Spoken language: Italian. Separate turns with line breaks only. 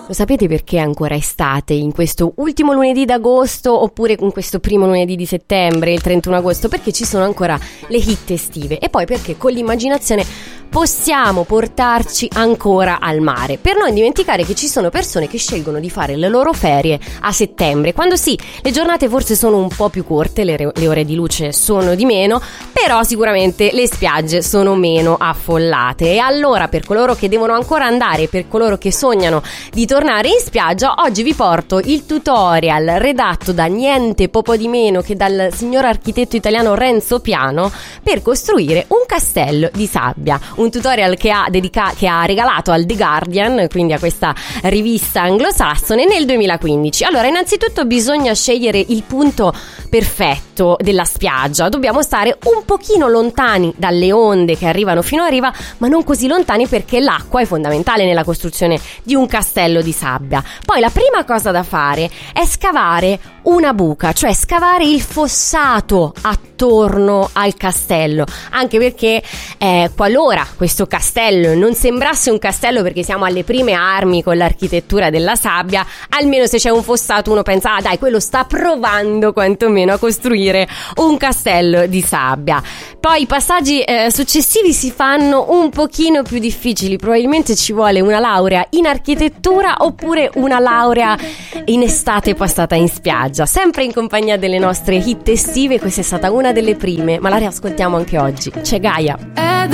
Lo sapete perché è ancora estate in questo ultimo lunedì d'agosto oppure in questo primo lunedì di settembre, il 31 agosto? Perché ci sono ancora le hit estive e poi perché con l'immaginazione possiamo portarci ancora al mare, per non dimenticare che ci sono persone che scelgono di fare le loro ferie a settembre, quando sì, le giornate forse sono un po' più corte, le ore di luce sono di meno, però sicuramente le spiagge sono meno affollate. E allora, per coloro che devono ancora andare, per coloro che sognano di tornare in spiaggia, oggi vi porto il tutorial redatto da niente poco di meno che dal signor architetto italiano Renzo Piano per costruire un castello di sabbia. Un tutorial che ha regalato al The Guardian, quindi a questa rivista anglosassone, nel 2015. Allora, innanzitutto bisogna scegliere il punto perfetto della spiaggia. Dobbiamo stare un pochino lontani dalle onde che arrivano fino a riva, ma non così lontani, perché l'acqua è fondamentale nella costruzione di un castello di sabbia. Poi la prima cosa da fare è scavare una buca, cioè scavare il fossato attorno al castello, anche perché qualora questo castello non sembrasse un castello perché siamo alle prime armi con l'architettura della sabbia, almeno se c'è un fossato uno pensa, ah dai, quello sta provando quantomeno a costruire un castello di sabbia. Poi i passaggi successivi si fanno un pochino più difficili, probabilmente ci vuole una laurea in architettura oppure una laurea in estate passata in spiaggia, sempre in compagnia delle nostre hit estive. Questa è stata una delle prime, ma la riascoltiamo anche oggi. C'è Gaia.